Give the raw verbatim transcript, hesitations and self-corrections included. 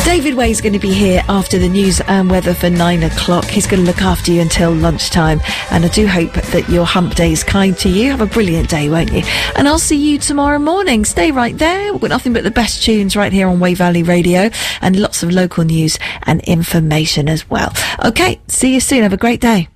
David Way's going to be here after the news and weather for nine o'clock. He's going to look after you until lunchtime. And I do hope that your hump day is kind to you. Have a brilliant day, won't you? And I'll see you tomorrow morning. Stay right there. We've got nothing but the best tunes right here on Way Valley Radio and lots of local news and information as well. Okay, see you soon. Have a great day.